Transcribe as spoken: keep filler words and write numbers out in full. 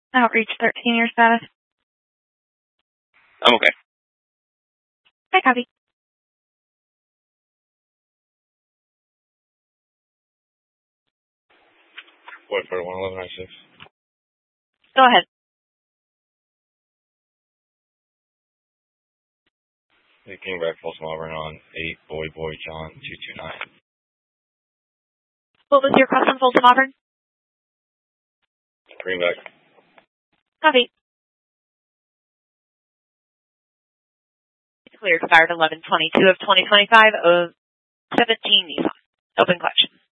Outreach thirteen, your status. I'm okay. Hi, copy. What for one eleven nine six? Go ahead. They came back Folsom Auburn on eight Boy Boy John two two nine. What was your custom Folsom Auburn? Greenback. Copy. Cleared, fired eleven twenty-two of twenty twenty-five of seventeen Nissan. Open collection.